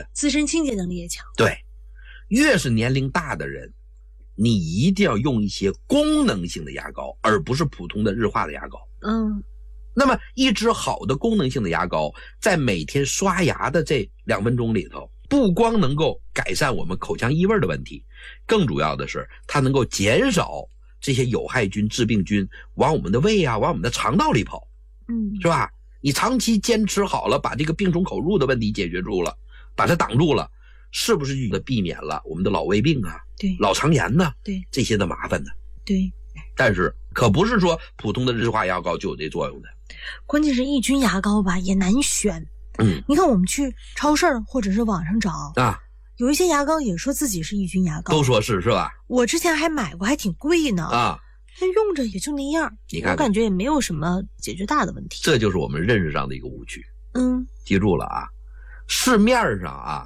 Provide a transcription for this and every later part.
的， 自身清洁能力也强。 对，越是年龄大的人，你一定要用一些功能性的牙膏，而不是普通的日化的牙膏。那么一支好的功能性的牙膏，在每天刷牙的这2分钟里头，不光能够改善我们口腔异味的问题，更主要的是它能够减少这些有害菌、致病菌往我们的胃啊，往我们的肠道里跑。是吧？你长期坚持好了，把这个病从口入的问题解决住了，把它挡住了，是不是就避免了我们的老胃病啊， 对， 老肠炎呢， 对， 这些的麻烦呢？ 对。 但是可不是说普通的日化牙膏就有这作用的。 关键是抑菌牙膏吧也难选。你看我们去超市或者是网上找啊，有一些牙膏也说自己是抑菌牙膏， 都说是吧？ 我之前还买过，还挺贵呢啊。但用着也就那样，你看，我感觉也没有什么解决大的问题。 这就是我们认识上的一个误区。记住了啊，市面上啊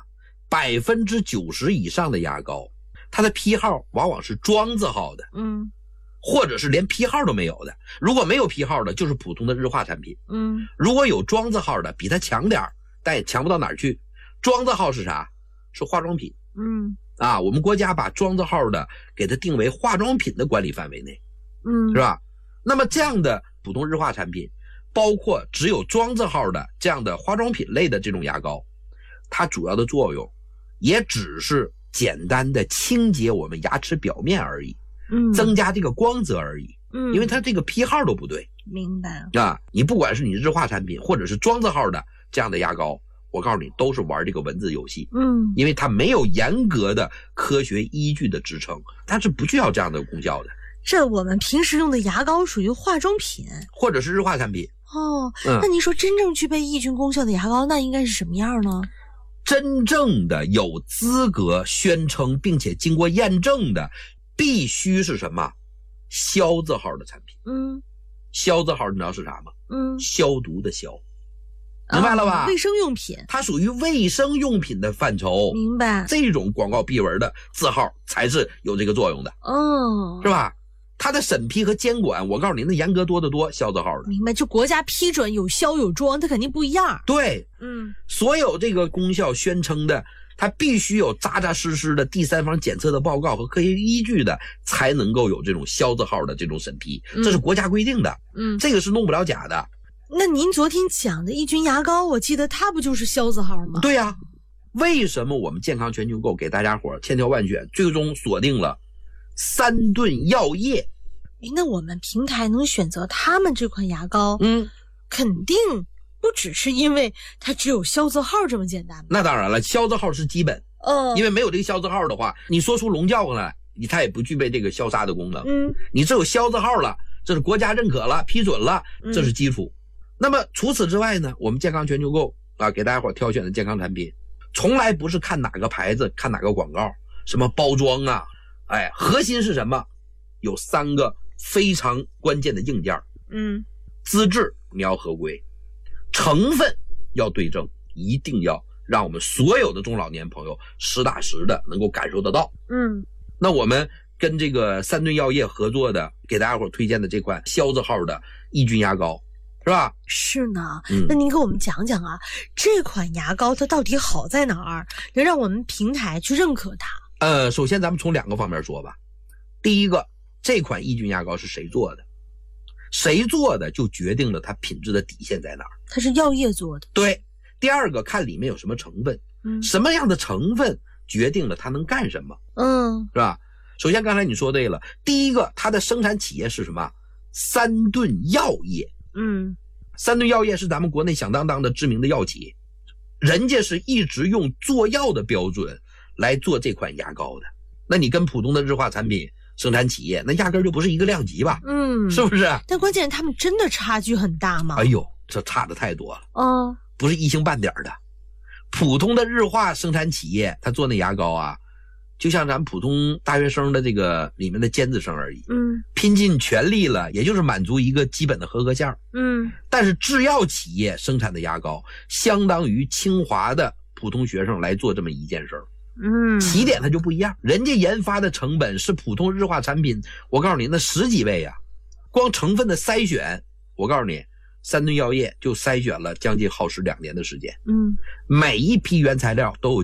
，90%以上的牙膏，它的批号往往是庄字号的，或者是连批号都没有的。如果没有批号的，就是普通的日化产品。如果有庄字号的，比它强点，但也强不到哪儿去。庄字号是啥？是化妆品。我们国家把庄字号的给它定为化妆品的管理范围内。是吧？那么这样的普通日化产品，包括只有庄字号的这样的化妆品类的这种牙膏，它主要的作用也只是简单的清洁我们牙齿表面而已，增加这个光泽而已。因为它这个批号都不对。 明白啊？你不管是你日化产品或者是庄字号的这样的牙膏，我告诉你都是玩这个文字游戏。因为它没有严格的科学依据的支撑，它是不需要这样的功效的。 这我们平时用的牙膏属于化妆品或者是日化产品。 那您说真正具备抑菌功效的牙膏那应该是什么样呢？ 真正的有资格宣称并且经过验证的，必须是什么？消字号的产品。消字号你知道是啥吗？消毒的消。明白了吧？ 卫生用品， 它属于卫生用品的范畴。 明白。 这种广告壁纹的字号才是有这个作用的。是吧？它的审批和监管，我告诉你，那严格多得多。消字号的， 明白？就国家批准有消有庄，它肯定不一样。 对，所有这个功效宣称的，它必须有扎扎实实的第三方检测的报告和科学依据的，才能够有这种消字号的这种审批，这是国家规定的。这个是弄不了假的。 那您昨天讲的抑菌牙膏，我记得它不就是消字号吗？ 对呀。为什么我们健康全球购给大家伙千挑万选，最终锁定了3顿药业？ 那我们平台能选择他们这款牙膏，肯定不只是因为它只有消字号这么简单。 那当然了，消字号是基本，因为没有这个消字号的话，你说出龙叫来，它也不具备这个消杀的功能。你只有消字号了，这是国家认可了、批准了，这是基础。那么除此之外呢，我们健康全球购给大家伙挑选的健康产品，从来不是看哪个牌子、看哪个广告，什么包装啊，核心是什么？有3个非常关键的硬件。资质你要合规，成分要对症，一定要让我们所有的中老年朋友实打实的能够感受得到。那我们跟这个3顿药业合作的，给大家伙推荐的这款消字号的抑菌牙膏，是吧？ 是呢。那您给我们讲讲啊，这款牙膏它到底好在哪儿，能让我们平台去认可它？ 首先咱们从2个方面说吧。第一个，这款抑菌牙膏是谁做的？谁做的就决定了它品质的底线在哪儿。 它是药业做的。 对。第二个，看里面有什么成分，什么样的成分决定了它能干什么。是吧？首先刚才你说对了，第一个，它的生产企业是什么？3顿药业。3顿药业是咱们国内响当当的知名的药企，人家是一直用做药的标准来做这款牙膏的。那你跟普通的日化产品生产企业，那压根就不是一个量级吧？是不是？ 但关键他们真的差距很大吗？ 哎呦，这差的太多了。不是一星半点的。普通的日化生产企业，他做那牙膏啊，就像咱们普通大学生的这个里面的尖子生而已。拼尽全力了，也就是满足一个基本的合格线。但是制药企业生产的牙膏，相当于清华的普通学生来做这么一件事儿。起点它就不一样，人家研发的成本是普通日化产品，我告诉你那10几倍啊。光成分的筛选，我告诉你3顿药业就筛选了将近耗时2年的时间。每一批原材料都有